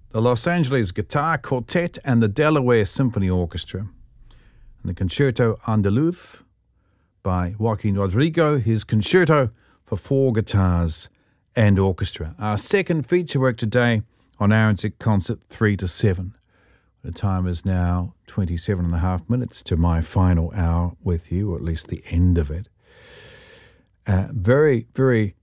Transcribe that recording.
the Los Angeles Guitar Quartet and the Delaware Symphony Orchestra, and the Concerto Andaluz by Joaquin Rodrigo, his concerto for 4 guitars and orchestra. Our second feature work today on Aaron's Concert 3 to 7. The time is now 27 and a half minutes to my final hour with you, or at least the end of it. Very, very